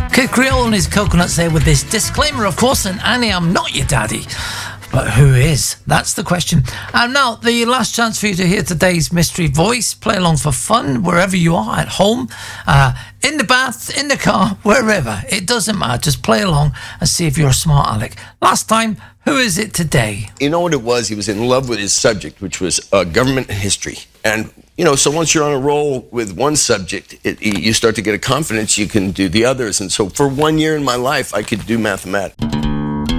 Kid Creole and his Coconuts there with this disclaimer, of course, and Annie, I'm not your daddy. But who is? That's the question. And now, the last chance for you to hear today's mystery voice. Play along for fun, wherever you are, at home, in the bath, in the car, wherever. It doesn't matter. Just play along and see if you're a smart Alec. Last time, who is it today? You know what it was? He was in love with his subject, which was government history. And, so once you're on a roll with one subject, you start to get a confidence you can do the others. And so for 1 year in my life, I could do mathematics.